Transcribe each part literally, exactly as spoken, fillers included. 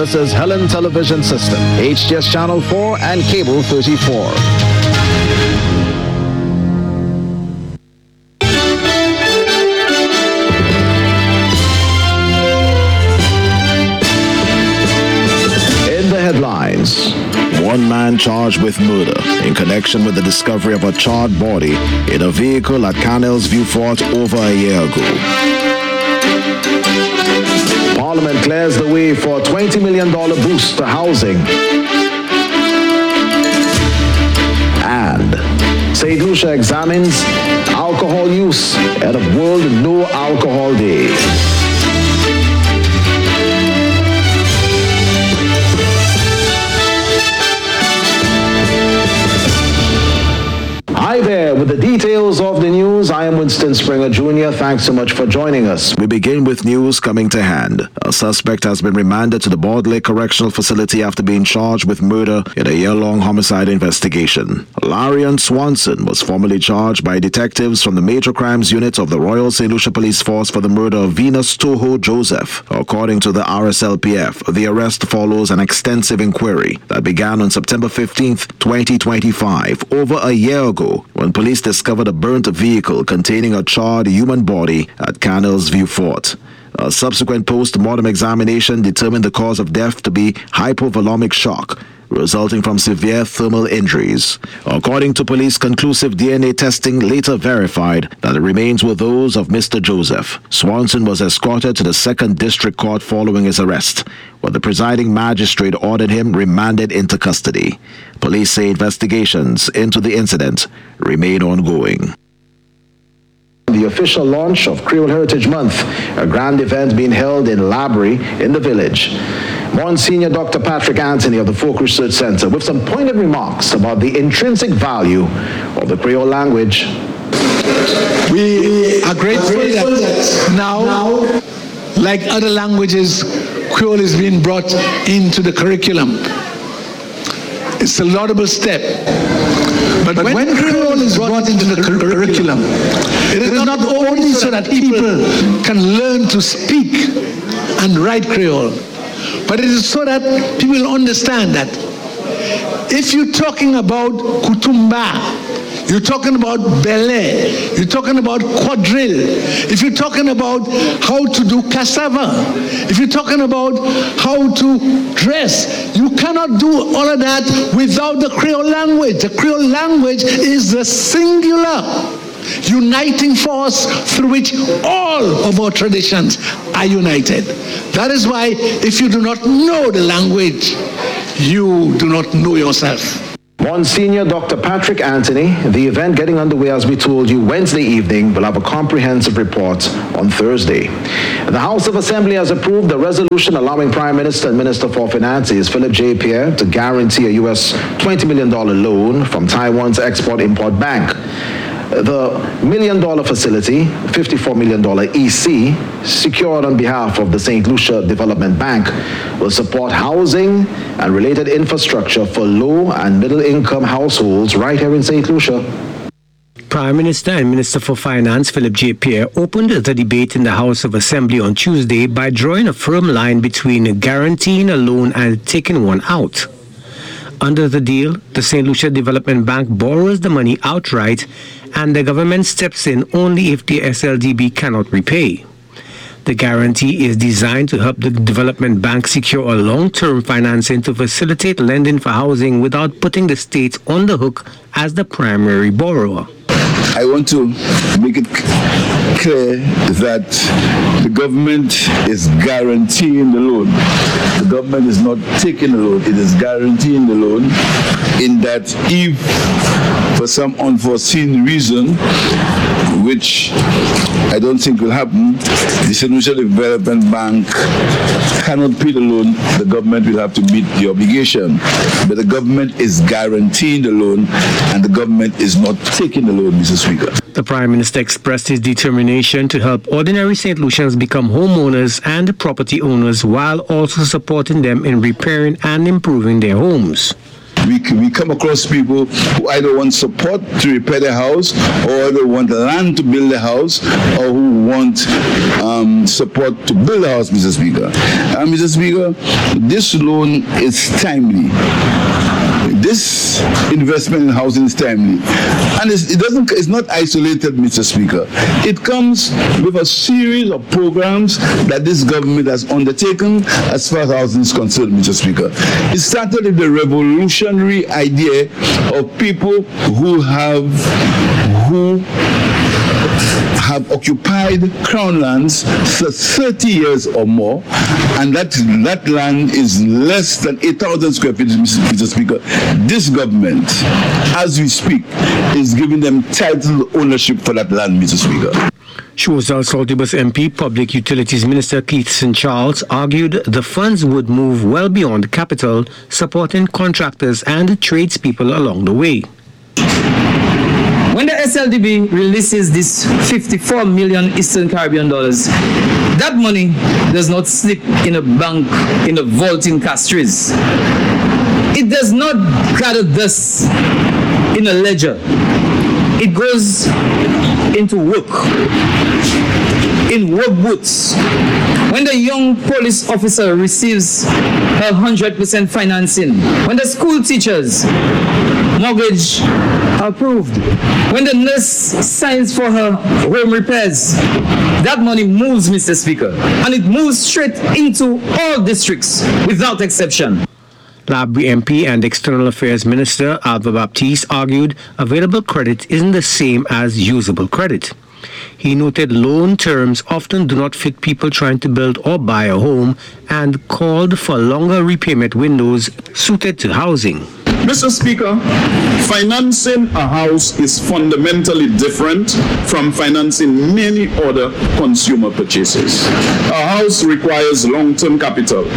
This is Helen Television System, H T S Channel four and Cable thirty-four. In the headlines, one man charged with murder in connection with the discovery of a charred body in a vehicle at Cannell's View Fort over a year ago. Parliament clears the way for a twenty million dollars boost to housing. And Saint Lucia examines alcohol use at a World No Alcohol Day. Hi there, with the details of the news, I am Winston Springer Junior Thanks so much for joining us. We begin with news coming to hand. A suspect has been remanded to the Bald Lake Correctional Facility after being charged with murder in a year-long homicide investigation. Larian Swanson was formally charged by detectives from the Major Crimes Unit of the Royal Saint Lucia Police Force for the murder of Venus Toho Joseph. According to the R S L P F, the arrest follows an extensive inquiry that began on September fifteenth, twenty twenty-five, over a year ago, when police discovered a burnt vehicle containing a charred human body at Cannell's View Fort. A subsequent post-mortem examination determined the cause of death to be hypovolemic shock, resulting from severe thermal injuries. According to police, conclusive D N A testing later verified that the remains were those of Mister Joseph. Swanson was escorted to the second District Court following his arrest, where the presiding magistrate ordered him remanded into custody. Police say investigations into the incident remain ongoing. The official launch of Creole Heritage Month, a grand event being held in Labrie in the village. Monsignor Doctor Patrick Anthony of the Folk Research Center with some pointed remarks about the intrinsic value of the Creole language. We are grateful that now, like other languages, Creole is being brought into the curriculum. It's a laudable step. But, but when, when Creole is brought into the cur- curriculum, it is not only so that people can learn to speak and write Creole, but it is so that people understand that if you're talking about Kutumba, you're talking about Belay, you're talking about quadrille, if you're talking about how to do cassava, if you're talking about how to dress, you cannot do all of that without the Creole language. The Creole language is the singular uniting force through which all of our traditions are united. That is why if you do not know the language, you do not know yourself. Monsignor Doctor Patrick Anthony, the event getting underway as we told you Wednesday evening, will have a comprehensive report on Thursday. The House of Assembly has approved a resolution allowing Prime Minister and Minister for Finances Philip J. Pierre to guarantee a U S twenty million dollars loan from Taiwan's Export-Import Bank. The million dollar facility, fifty-four million dollars E C, secured on behalf of the Saint Lucia Development Bank, will support housing and related infrastructure for low and middle income households right here in Saint Lucia. Prime Minister and Minister for Finance Philip J. Pierre opened the debate in the House of Assembly on Tuesday by drawing a firm line between guaranteeing a loan and taking one out. Under the deal, the Saint Lucia Development Bank borrows the money outright and the government steps in only if the S L D B cannot repay. The guarantee is designed to help the development bank secure a long-term financing to facilitate lending for housing without putting the state on the hook as the primary borrower. I want to make it clear that the government is guaranteeing the loan. The government is not taking the loan, it is guaranteeing the loan, in that if for some unforeseen reason, which I don't think will happen, the Saint Lucia Development Bank cannot pay the loan, the government will have to meet the obligation. But the government is guaranteeing the loan and the government is not taking the loan, Mister Speaker. The Prime Minister expressed his determination to help ordinary Saint Lucians become homeowners and property owners while also supporting them in repairing and improving their homes. We, we come across people who either want support to repair their house, or they want land to build a house, or who want um, support to build a house, Mister Speaker. And Mister Speaker, this loan is timely. This investment in housing is timely, and it's, it doesn't. It's not isolated, Mister Speaker. It comes with a series of programs that this government has undertaken as far as housing is concerned, Mister Speaker. It started with the revolutionary idea of people who have who. have occupied crown lands for thirty years or more, and that that land is less than eight thousand square feet, Mister Speaker. This government, as we speak, is giving them title ownership for that land, Mister Speaker. Chorzal Saltibus M P Public Utilities Minister Keith Saint Charles argued the funds would move well beyond capital, supporting contractors and tradespeople along the way. When the S L D B releases this fifty-four million Eastern Caribbean dollars, that money does not slip in a bank, in a vault in Castries. It does not gather dust in a ledger. It goes into work, in work boots. When the young police officer receives her one hundred percent financing, when the school teachers mortgage approved, when the nurse signs for her home repairs, that money moves, Mister Speaker, and it moves straight into all districts without exception. Labrie M P and External Affairs Minister Alva Baptiste argued available credit isn't the same as usable credit. He noted loan terms often do not fit people trying to build or buy a home and called for longer repayment windows suited to housing. Mister Speaker, financing a house is fundamentally different from financing many other consumer purchases. A house requires long-term capital.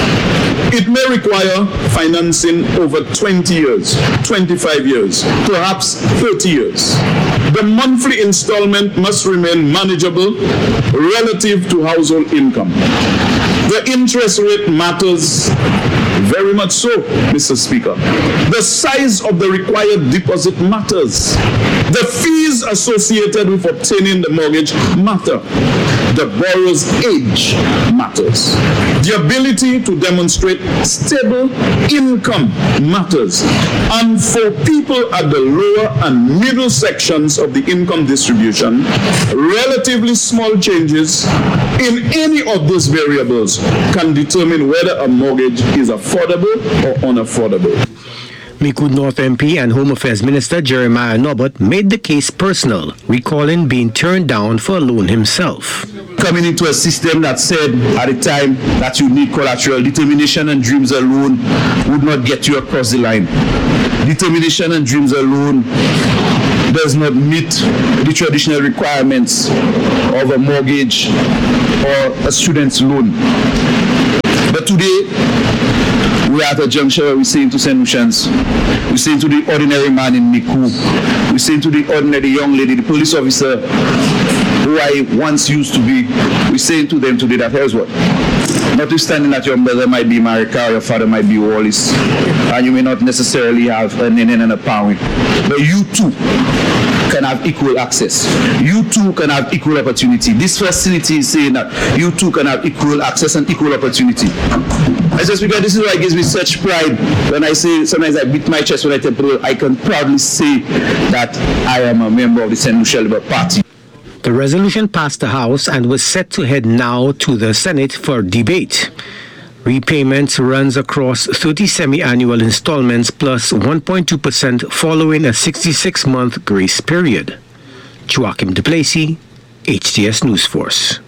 It may require financing over twenty years, twenty-five years, perhaps thirty years. The monthly installment must remain manageable relative to household income. The interest rate matters very much so, Mister Speaker. The size of the required deposit matters. The fees associated with obtaining the mortgage matter. The borrower's age matters. The ability to demonstrate stable income matters. And for people at the lower and middle sections of the income distribution, relatively small changes in any of those variables can determine whether a mortgage is affordable or unaffordable. Micoud North M P and Home Affairs Minister Jeremiah Norbert made the case personal, recalling being turned down for a loan himself. Coming into a system that said at the time that you need collateral, determination and dreams alone would not get you across the line. Determination and dreams alone does not meet the traditional requirements of a mortgage or a student's loan. But today, we are at a juncture where we're saying to Saint Lucians, we're saying to the ordinary man in Micoud, we're saying to the ordinary young lady, the police officer who I once used to be, we're saying to them today that here's what. Notwithstanding that your mother might be Marika, your father might be Wallace, and you may not necessarily have a nene and a pound, but you too can have equal access. You too can have equal opportunity. This facility is saying that you too can have equal access and equal opportunity. I just because this is why it gives me such pride when I say, sometimes I beat my chest when I tell people I can proudly say that I am a member of the Saint Lucia Labour Party. The resolution passed the House and was set to head now to the Senate for debate. Repayment runs across thirty semi-annual installments plus one point two percent following a sixty-six month grace period. Joachim Duplessis, H T S News Force.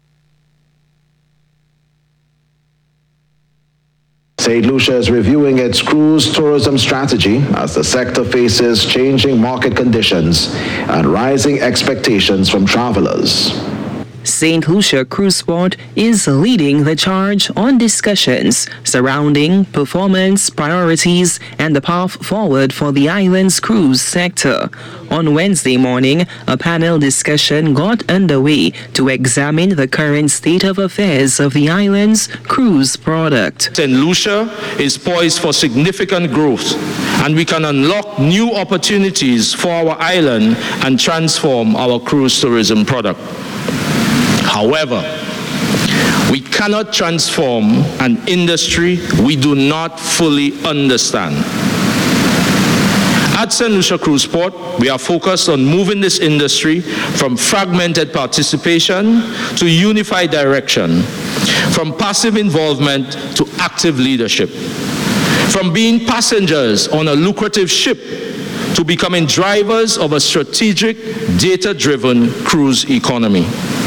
Saint Lucia is reviewing its cruise tourism strategy as the sector faces changing market conditions and rising expectations from travelers. Saint Lucia Cruiseport is leading the charge on discussions surrounding performance priorities and the path forward for the island's cruise sector. On Wednesday morning, a panel discussion got underway to examine the current state of affairs of the island's cruise product. Saint Lucia is poised for significant growth, and we can unlock new opportunities for our island and transform our cruise tourism product. However, we cannot transform an industry we do not fully understand. At Saint Lucia Cruiseport, we are focused on moving this industry from fragmented participation to unified direction, from passive involvement to active leadership, from being passengers on a lucrative ship to becoming drivers of a strategic, data-driven cruise economy.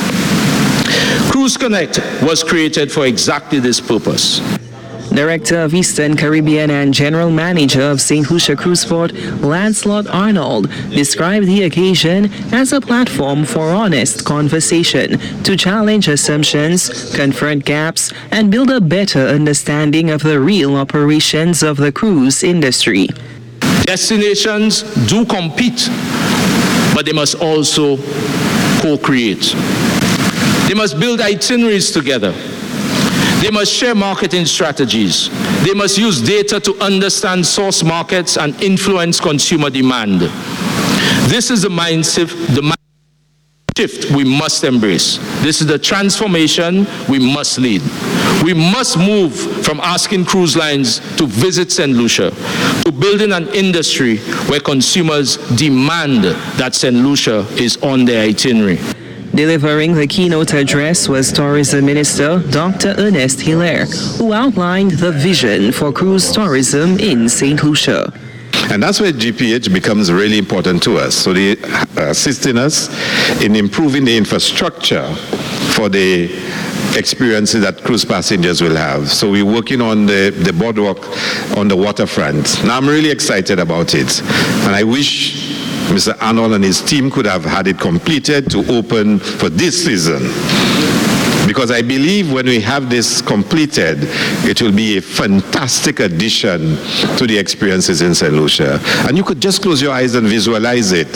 Cruise Connect was created for exactly this purpose. Director of Eastern Caribbean and General Manager of Saint Lucia Cruiseport, Lancelot Arnold, described the occasion as a platform for honest conversation to challenge assumptions, confront gaps, and build a better understanding of the real operations of the cruise industry. Destinations do compete, but they must also co-create. They must build itineraries together. They must share marketing strategies. They must use data to understand source markets and influence consumer demand. This is the mindset, the mindset shift we must embrace. This is the transformation we must lead. We must move from asking cruise lines to visit Saint Lucia to building an industry where consumers demand that Saint Lucia is on their itinerary. Delivering the keynote address was Tourism Minister Doctor Ernest Hilaire, who outlined the vision for cruise tourism in Saint Lucia. And that's where G P H becomes really important to us. So they are assisting us in improving the infrastructure for the experiences that cruise passengers will have. So we're working on the, the boardwalk on the waterfront. Now I'm really excited about it. And I wish Mister Arnold and his team could have had it completed to open for this season. Because I believe when we have this completed, it will be a fantastic addition to the experiences in Saint Lucia. And you could just close your eyes and visualize it.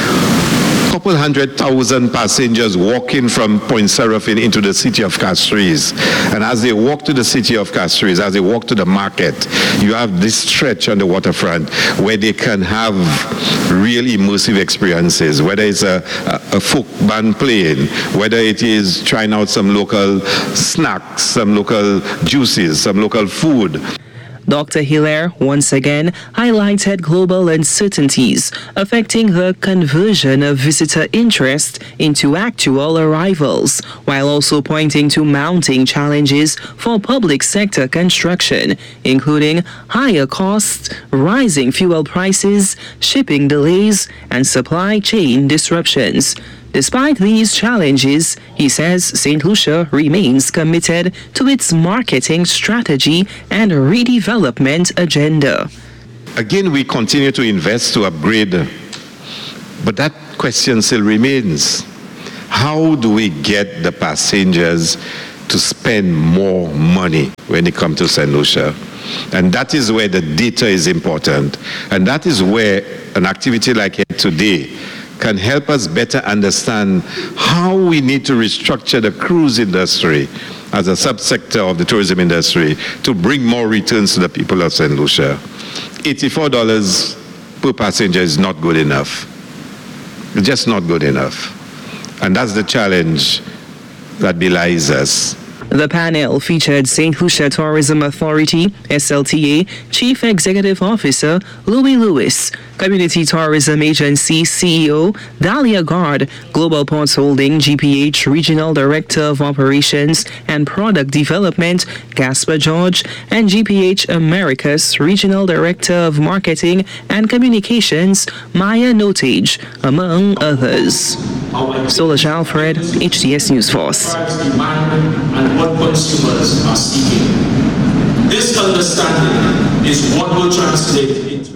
A couple hundred thousand passengers walking from Point Seraphin into the city of Castries. And as they walk to the city of Castries, as they walk to the market, you have this stretch on the waterfront where they can have real immersive experiences, whether it's a, a, a folk band playing, whether it is trying out some local snacks, some local juices, some local food. Doctor Hilaire once again highlighted global uncertainties affecting the conversion of visitor interest into actual arrivals, while also pointing to mounting challenges for public sector construction, including higher costs, rising fuel prices, shipping delays, and supply chain disruptions. Despite these challenges, he says Saint Lucia remains committed to its marketing strategy and redevelopment agenda. Again, we continue to invest to upgrade, but that question still remains. How do we get the passengers to spend more money when they come to Saint Lucia? And that is where the data is important. And that is where an activity like here today can help us better understand how we need to restructure the cruise industry as a subsector of the tourism industry to bring more returns to the people of Saint Lucia. eighty-four dollars per passenger is not good enough. It's just not good enough. And that's the challenge that belies us. The panel featured Saint Lucia Tourism Authority, S L T A, Chief Executive Officer Louis Lewis, Community Tourism Agency C E O Dahlia Gard, Global Ports Holding G P H Regional Director of Operations and Product Development Gaspar George, and G P H Americas Regional Director of Marketing and Communications Maya Notage, among others. Solange Alfred, H T S News Force. And what consumers are seeking. This understanding is what will translate into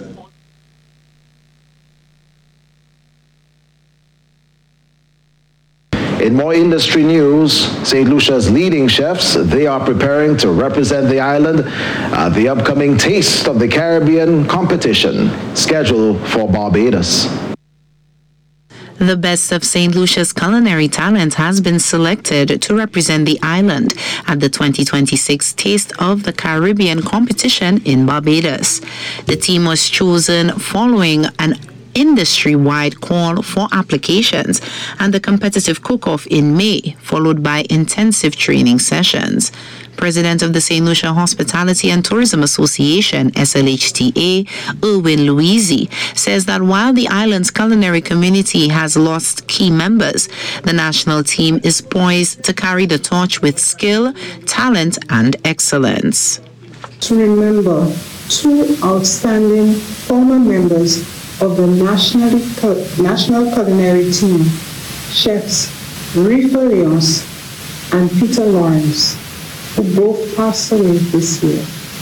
In In more industry news, Saint Lucia's leading chefs, they are preparing to represent the island at the upcoming Taste of the Caribbean competition, scheduled for Barbados. The best of Saint Lucia's culinary talent has been selected to represent the island at the twenty twenty-six Taste of the Caribbean competition in Barbados. The team was chosen following an industry-wide call for applications and the competitive cook-off in May, followed by intensive training sessions. President of the Saint Lucia Hospitality and Tourism Association, S L H T A, Erwin Louisi, says that while the island's culinary community has lost key members, the national team is poised to carry the torch with skill, talent, and excellence. To remember two outstanding former members of the national, national culinary team, chefs Rifa Leons and Peter Lawrence, who both passed away this year.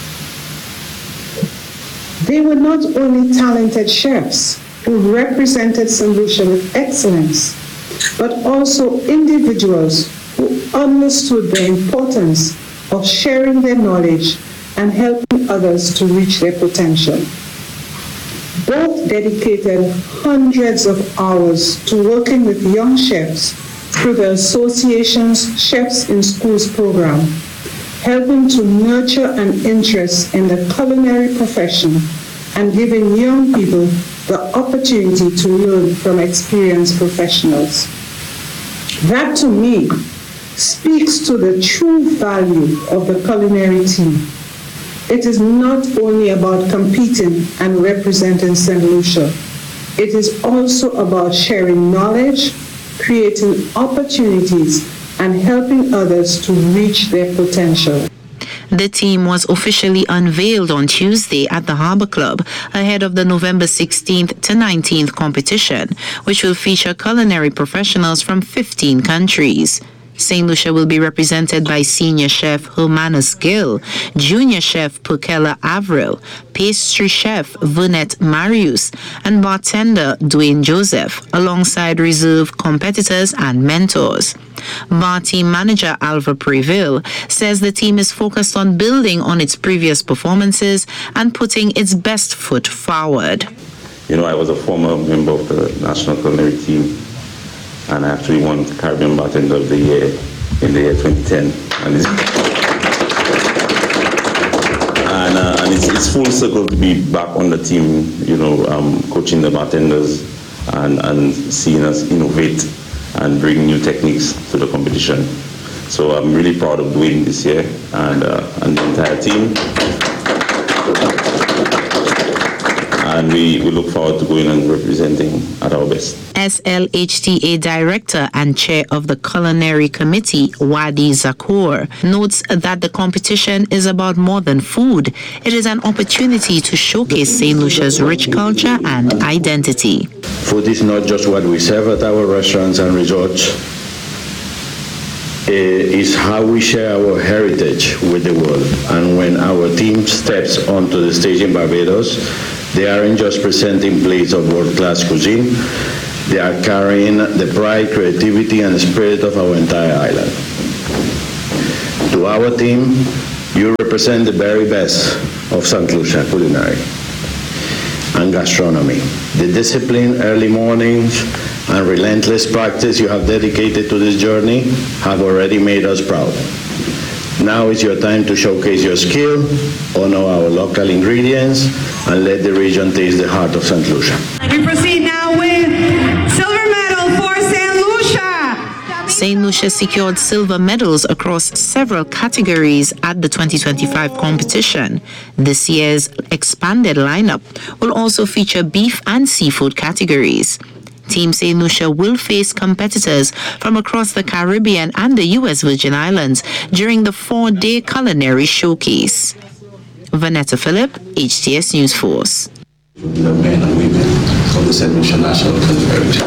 They were not only talented chefs who represented Saint Lucia with excellence, but also individuals who understood the importance of sharing their knowledge and helping others to reach their potential. Both dedicated hundreds of hours to working with young chefs through the association's Chefs in Schools program, helping to nurture an interest in the culinary profession and giving young people the opportunity to learn from experienced professionals. That, to me, speaks to the true value of the culinary team. It is not only about competing and representing Saint Lucia. It is also about sharing knowledge, creating opportunities, and helping others to reach their potential. The team was officially unveiled on Tuesday at the Harbour Club ahead of the November sixteenth to nineteenth competition, which will feature culinary professionals from fifteen countries. Saint Lucia will be represented by Senior Chef Hermanus Gill, Junior Chef Pukela Avril, Pastry Chef Vernette Marius, and Bartender Dwayne Joseph, alongside reserve competitors and mentors. Bar team manager Alva Preville says the team is focused on building on its previous performances and putting its best foot forward. You know, I was a former member of the National Culinary Team, and I actually won Caribbean Bartender of the Year in the year twenty ten. And it's, and, uh, and it's, it's full circle to be back on the team, you know, um, coaching the bartenders and, and seeing us innovate and bring new techniques to the competition. So I'm really proud of Dwayne this year and, uh, and the entire team. And we, we look forward to going and representing at our best. S L H T A Director and Chair of the Culinary Committee, Wadi Zakour, notes that the competition is about more than food. It is an opportunity to showcase Saint Lucia's rich culture and identity. Food is not just what we serve at our restaurants and resorts. It is how we share our heritage with the world. And when our team steps onto the stage in Barbados, they aren't just presenting plates of world-class cuisine, they are carrying the pride, creativity, and spirit of our entire island. To our team, you represent the very best of Saint Lucia culinary and gastronomy. The discipline, early mornings, and relentless practice you have dedicated to this journey have already made us proud. Now is your time to showcase your skill, honor our local ingredients, and let the region taste the heart of Saint Lucia. We proceed now with silver medal for Saint Lucia. Saint Lucia secured silver medals across several categories at the twenty twenty-five competition. This year's expanded lineup will also feature beef and seafood categories. Team Saint Lucia will face competitors from across the Caribbean and the U S Virgin Islands during the four-day culinary showcase. Vanetta Phillip, H T S News Force. The men and women of the Saint Lucia National Culinary